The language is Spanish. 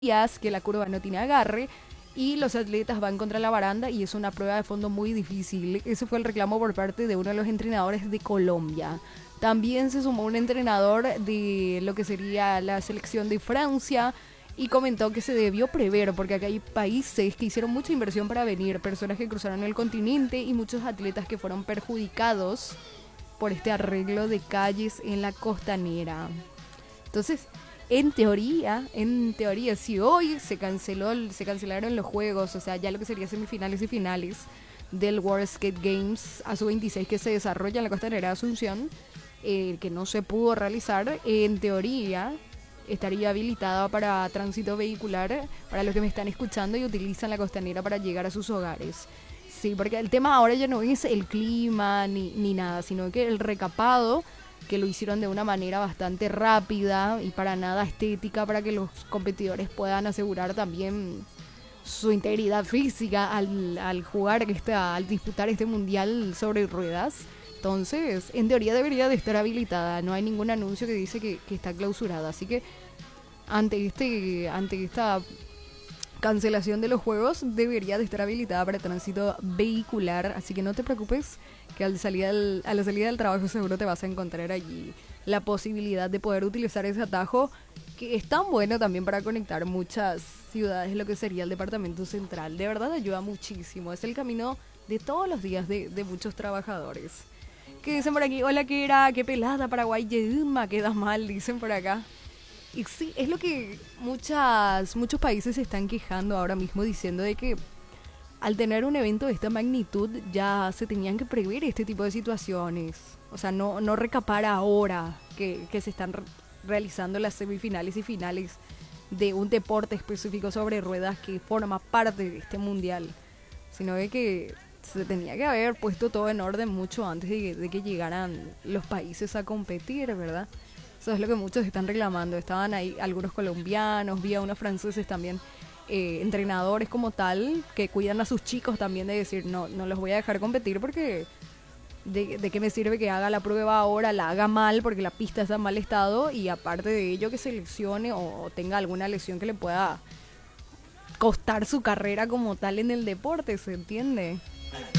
que la curva no tiene agarre y los atletas van contra la baranda y es una prueba de fondo muy difícil. Ese fue el reclamo por parte de uno de los entrenadores de Colombia. También se sumó un entrenador de lo que sería la selección de Francia y comentó que se debió prever porque acá hay países que hicieron mucha inversión para venir, personas que cruzaron el continente y muchos atletas que fueron perjudicados por este arreglo de calles en la costanera. Entonces, en teoría, si hoy se cancelaron los juegos, o sea, ya lo que sería semifinales y finales del World Skate Games a su 26 que se desarrolla en la costanera de Asunción, que no se pudo realizar, en teoría estaría habilitada para tránsito vehicular para los que me están escuchando y utilizan la costanera para llegar a sus hogares. Sí, porque el tema ahora ya no es el clima ni nada, sino que el recapado que lo hicieron de una manera bastante rápida y para nada estética para que los competidores puedan asegurar también su integridad física al jugar al disputar este mundial sobre ruedas. Entonces, en teoría debería de estar habilitada. No hay ningún anuncio que dice que está clausurada. Así que ante esta cancelación de los juegos debería de estar habilitada para tránsito vehicular, así que no te preocupes que a la salida del trabajo seguro te vas a encontrar allí la posibilidad de poder utilizar ese atajo que es tan bueno también para conectar muchas ciudades, lo que sería el departamento central. De verdad ayuda muchísimo, es el camino de todos los días de muchos trabajadores. ¿Qué dicen por aquí? Hola, ¿qué era? ¿Qué pelada Paraguay? Yeduma, quedas mal, dicen por acá. Y sí, es lo que muchos países se están quejando ahora mismo diciendo de que al tener un evento de esta magnitud ya se tenían que prever este tipo de situaciones. O sea, no recapar ahora que se están realizando las semifinales y finales de un deporte específico sobre ruedas que forma parte de este mundial, sino de que se tenía que haber puesto todo en orden mucho antes de que llegaran los países a competir, ¿verdad? Eso es lo que muchos están reclamando. Estaban ahí algunos colombianos, vi a unos franceses también, entrenadores como tal, que cuidan a sus chicos también de decir, no los voy a dejar competir porque de qué me sirve que haga la prueba ahora, la haga mal porque la pista está en mal estado y aparte de ello que se lesione o tenga alguna lesión que le pueda costar su carrera como tal en el deporte, ¿se entiende?